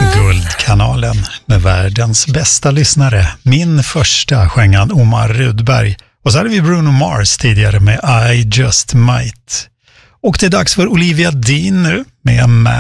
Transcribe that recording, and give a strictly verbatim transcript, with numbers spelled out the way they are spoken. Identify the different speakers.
Speaker 1: Guldkanalen med världens bästa lyssnare. Min första sjöng han Omar Rudberg. Och så hade vi Bruno Mars tidigare med I Just Might. Och det är dags för Olivia Dean nu med Man